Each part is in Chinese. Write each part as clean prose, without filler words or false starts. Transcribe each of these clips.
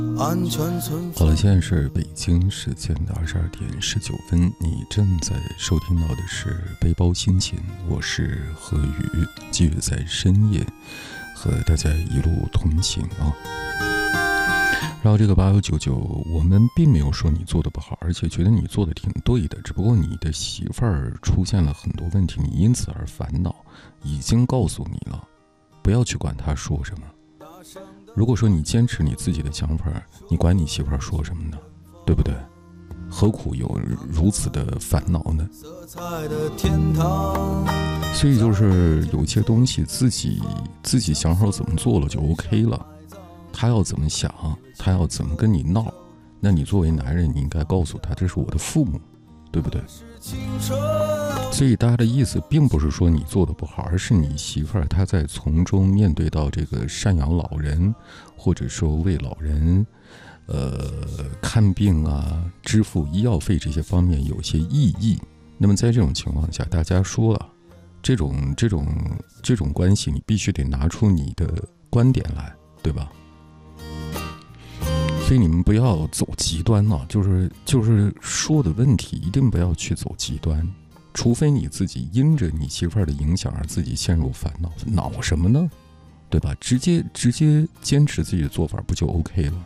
好了，现在是北京时间的22:19，你正在收听到的是背包心情，我是何宇，继续在深夜和大家一路同行啊。然后这个8199，我们并没有说你做的不好，而且觉得你做的挺对的，只不过你的媳妇儿出现了很多问题，你因此而烦恼，已经告诉你了，不要去管她说什么。如果说你坚持你自己的想法，你管你媳妇儿说什么呢？对不对？何苦有如此的烦恼呢？所以就是有些东西自己想好怎么做了就 OK 了。他要怎么想，他要怎么跟你闹，那你作为男人，你应该告诉他，这是我的父母，对不对？所以大家的意思并不是说你做的不好，而是你媳妇儿她在从中面对到这个赡养老人，或者说为老人看病啊，支付医药费这些方面有些异议。那么在这种情况下，大家说了，这种关系，你必须得拿出你的观点来，对吧？所以你们不要走极端啊，就是说的问题一定不要去走极端，除非你自己因着你媳妇儿的影响而自己陷入烦恼，恼什么呢？对吧？直接坚持自己的做法不就 OK 了？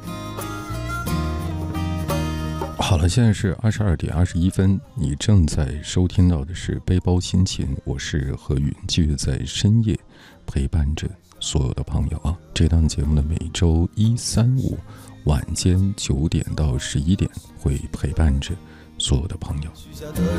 好了，现在是22:21，你正在收听到的是背包心情，我是何允，继续在深夜陪伴着所有的朋友啊。这档节目的每周1、3、5晚间9点到11点会陪伴着所有的朋友。